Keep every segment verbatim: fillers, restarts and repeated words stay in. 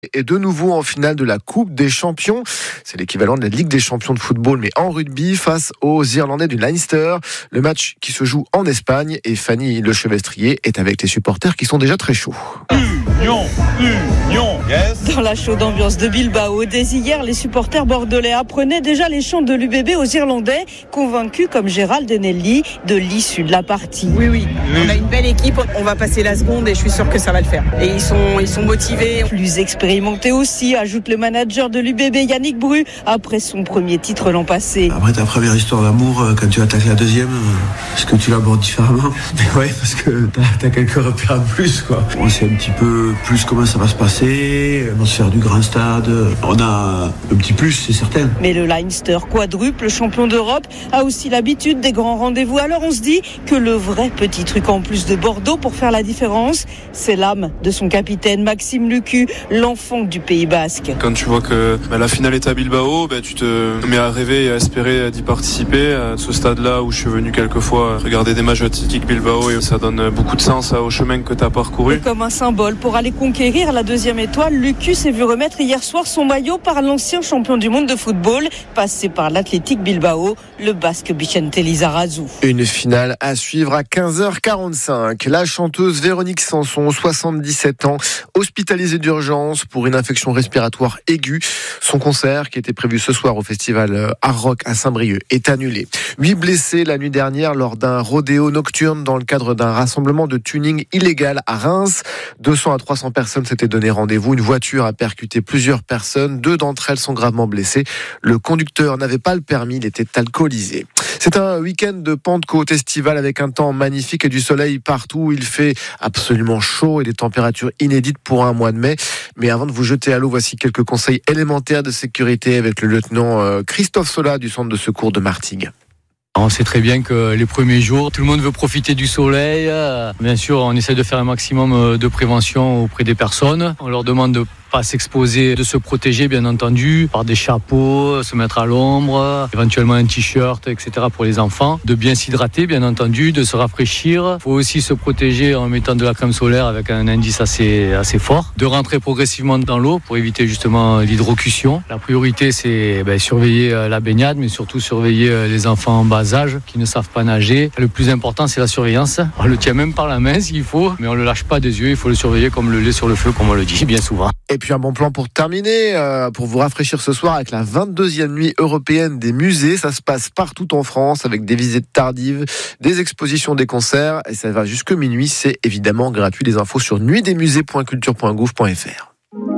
est de nouveau en finale de la Coupe des Champions. C'est l'équivalent de la Ligue des Champions de football, mais en rugby, face aux Irlandais du Leinster. Le match qui se joue en Espagne et Fanny Lechevestrier est avec les supporters qui sont déjà très chauds. Union, Union, yes. Dans la chaude ambiance de Bilbao, dès hier, les supporters bordelais apprenaient déjà les chants de l'U B B aux Irlandais, convaincus comme Gérald Denelli de l'issue de la partie. Oui, oui, on a une belle équipe, on va passer la seconde et je suis sûr que ça va le faire. Et ils sont, ils sont motivés. Plus expérimenté aussi, ajoute le manager de l'U B B, Yannick Bru, après son premier titre l'an passé. Après ta première histoire d'amour, quand tu attaques la deuxième, est-ce que tu l'abordes différemment? Mais ouais, parce que t'as, t'as quelques repères en plus, quoi. On sait un petit peu plus comment ça va se passer, l'atmosphère du grand stade. On a un petit plus, c'est certain. Mais le Leinster, quadruple champion d'Europe, a aussi l'habitude des grands rendez-vous. Alors on se dit que le vrai petit truc en plus de Bordeaux pour faire la différence, c'est l'âme de son capitaine Maxime Lucu, l'enfant du Pays Basque. Quand tu vois que bah, la finale est à Bilbao, bah, tu te mets à rêver et à espérer d'y participer. À ce stade-là où je suis venu quelques fois regarder des matchs Athletic Bilbao, et ça donne beaucoup de sens au chemin que tu as parcouru. Et comme un symbole pour aller conquérir la deuxième étoile, Lucu s'est vu remettre hier soir son maillot par l'ancien champion du monde de football, passé par l'Athletic Bilbao, le Basque Vicente Lizarazu. Une finale à suivre à quinze heures quarante-cinq. La chanteuse Véronique Sanson, soixante-dix-sept ans, hospitalisée d'urgence pour une infection respiratoire aiguë. Son concert, qui était prévu ce soir au festival Art Rock à Saint-Brieuc, est annulé. Huit blessés la nuit dernière lors d'un rodéo nocturne dans le cadre d'un rassemblement de tuning illégal à Reims. deux cents à trois cents personnes s'étaient donné rendez-vous. Une voiture a percuté plusieurs personnes. Deux d'entre elles sont gravement blessées. Le conducteur n'avait pas le permis, il était alcoolisé. C'est un week-end de Pentecôte estivale avec un temps magnifique et du soleil partout. Il fait absolument chaud et des températures inédites pour un mois de mai. Mais avant de vous jeter à l'eau, voici quelques conseils élémentaires de sécurité avec le lieutenant Christophe Sola du centre de secours de Martigues. On sait très bien que les premiers jours, tout le monde veut profiter du soleil. Bien sûr, on essaie de faire un maximum de prévention auprès des personnes. On leur demande de pas s'exposer, de se protéger bien entendu, par des chapeaux, se mettre à l'ombre, éventuellement un t-shirt, et cetera pour les enfants. De bien s'hydrater bien entendu, de se rafraîchir. Il faut aussi se protéger en mettant de la crème solaire avec un indice assez, assez fort. De rentrer progressivement dans l'eau pour éviter justement l'hydrocution. La priorité c'est ben, surveiller la baignade, mais surtout surveiller les enfants en bas âge qui ne savent pas nager. Le plus important c'est la surveillance. On le tient même par la main s'il faut, mais on le lâche pas des yeux, il faut le surveiller comme le lait sur le feu, comme on le dit bien souvent. Et puis un bon plan pour terminer, euh, pour vous rafraîchir ce soir avec la vingt-deuxième nuit européenne des musées. Ça se passe partout en France avec des visites tardives, des expositions, des concerts. Et ça va jusque minuit. C'est évidemment gratuit. Les infos sur nuit des musées point culture point gouv point f r.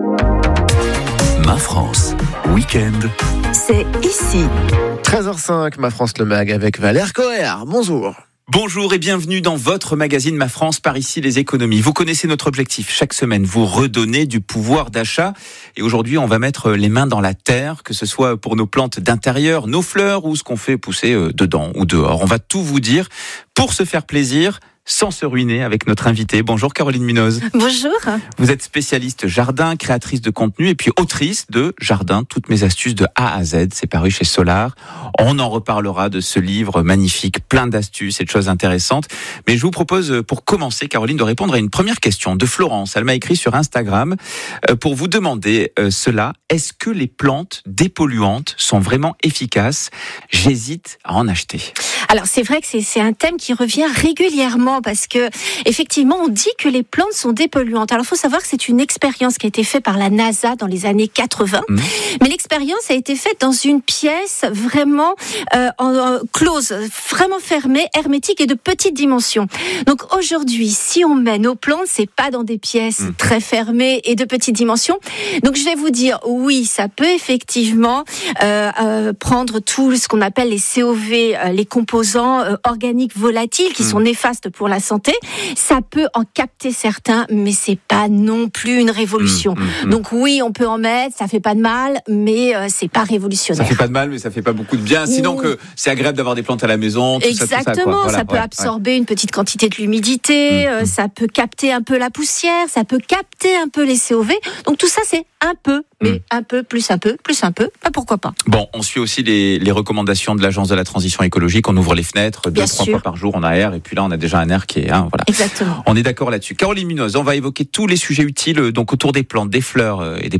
Ma France, week-end. C'est ici. treize heures cinq, Ma France le Mag avec Valère Coher. Bonjour. Bonjour et bienvenue dans votre magazine Ma France, par ici les économies. Vous connaissez notre objectif, chaque semaine vous redonner du pouvoir d'achat. Et aujourd'hui on va mettre les mains dans la terre, que ce soit pour nos plantes d'intérieur, nos fleurs ou ce qu'on fait pousser dedans ou dehors. On va tout vous dire pour se faire plaisir, sans se ruiner, avec notre invitée. Bonjour Caroline Munoz. Bonjour. Vous êtes spécialiste jardin, créatrice de contenu et puis autrice de Jardin, toutes mes astuces de A à Z. C'est paru chez Solar. On en reparlera de ce livre magnifique, plein d'astuces et de choses intéressantes. Mais je vous propose, pour commencer, Caroline, de répondre à une première question de Florence. Elle m'a écrit sur Instagram pour vous demander cela. Est-ce que les plantes dépolluantes sont vraiment efficaces? J'hésite à en acheter. Alors c'est vrai que c'est, c'est un thème qui revient régulièrement parce que effectivement on dit que les plantes sont dépolluantes. Alors il faut savoir que c'est une expérience qui a été faite par la NASA dans les années quatre-vingts, mmh. mais l'expérience a été faite dans une pièce vraiment euh, en, en, close, vraiment fermée, hermétique et de petite dimension. Donc aujourd'hui, si on met nos plantes, c'est pas dans des pièces mmh. très fermées et de petite dimension. Donc je vais vous dire, oui, ça peut effectivement euh, euh, prendre tout ce qu'on appelle les C O V, euh, les composants euh, organiques volatiles qui mmh. sont néfastes pour la santé. Ça peut en capter certains, mais c'est pas non plus une révolution. Mmh, mmh, Donc oui, on peut en mettre, ça fait pas de mal, mais euh, c'est pas révolutionnaire. Ça fait pas de mal, mais ça fait pas beaucoup de bien. Sinon que c'est agréable d'avoir des plantes à la maison. Tout Exactement, ça, tout ça, quoi. Voilà, ça peut ouais, absorber ouais. une petite quantité de l'humidité, mmh, euh, ça peut capter un peu la poussière, ça peut capter un peu les C O V. Donc tout ça, c'est un peu, mais mmh. un peu, plus un peu, plus un peu, bah pourquoi pas. Bon, on suit aussi les, les recommandations de l'Agence de la transition écologique. On ouvre les fenêtres deux, trois fois par jour, on a air, et puis là, on a déjà un air qui est... Hein, voilà. Exactement. On est d'accord là-dessus. Caroline Munoz, on va évoquer tous les sujets utiles donc autour des plantes, des fleurs et des